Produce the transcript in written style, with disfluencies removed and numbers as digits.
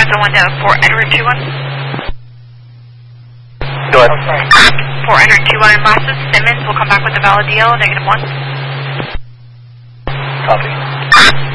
Delta 1 to Fort Edward 21. Go ahead. Fort Edward 21 losses. Simmons will come back with a valid deal, -1. Copy.